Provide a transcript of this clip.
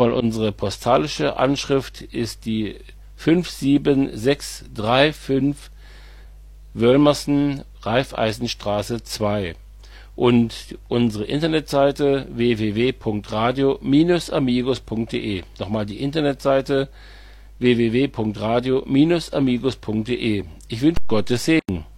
Nochmal unsere postalische Anschrift ist die 57635 Wölmersen, Raiffeisenstraße 2. Und unsere Internetseite www.radio-amigos.de. Nochmal die Internetseite www.radio-amigos.de. Ich wünsche Gottes Segen.